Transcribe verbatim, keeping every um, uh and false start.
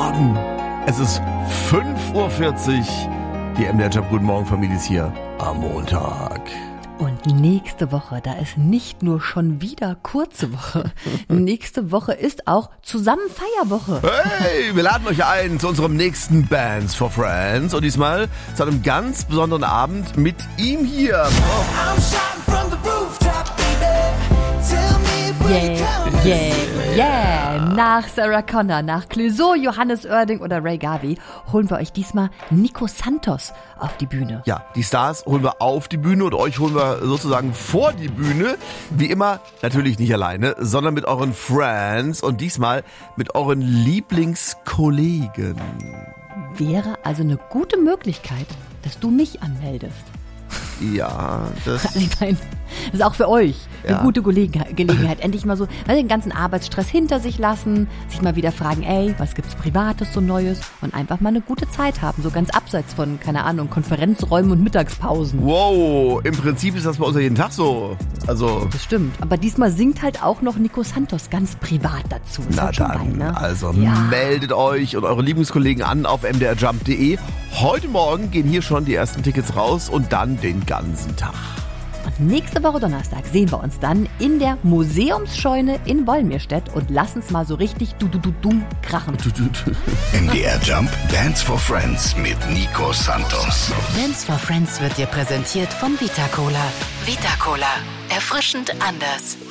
Morgen. Es ist fünf Uhr vierzig. Die M D R Jump Guten Morgen Familie ist hier am Montag. Und nächste Woche, da ist nicht nur schon wieder kurze Woche. Nächste Woche ist auch Zusammenfeierwoche. Hey, wir laden euch ein zu unserem nächsten Bands for Friends. Und diesmal zu einem ganz besonderen Abend mit ihm hier. Yeah, yeah, yeah. Nach Sarah Connor, nach Clouseau, Johannes Oerding oder Ray Garvey holen wir euch diesmal Nico Santos auf die Bühne. Ja, die Stars holen wir auf die Bühne und euch holen wir sozusagen vor die Bühne. Wie immer natürlich nicht alleine, sondern mit euren Friends und diesmal mit euren Lieblingskollegen. Wäre also eine gute Möglichkeit, dass du mich anmeldest. Ja, das... Ich meine, das ist auch für euch eine Ja. gute Gelegenheit, Gelegenheit. Endlich mal so, weil den ganzen Arbeitsstress hinter sich lassen, sich mal wieder fragen, ey, was gibt's Privates so Neues und einfach mal eine gute Zeit haben, so ganz abseits von, keine Ahnung, Konferenzräumen und Mittagspausen. Wow, im Prinzip ist das bei uns ja jeden Tag so. Also, Das stimmt, aber diesmal singt halt auch noch Nico Santos ganz privat dazu. Ist na halt schon dann, geil, ne? also Ja. meldet euch und eure Lieblingskollegen an auf m d r jump punkt d e. Heute Morgen gehen hier schon die ersten Tickets raus und dann den ganzen Tag. Und nächste Woche Donnerstag sehen wir uns dann in der Museumsscheune in Wolmirstedt und lassen's mal so richtig du du du du krachen. M D R Jump Dance for Friends mit Nico Santos. Dance for Friends wird dir präsentiert von Vita Cola. Vita Cola. Erfrischend anders.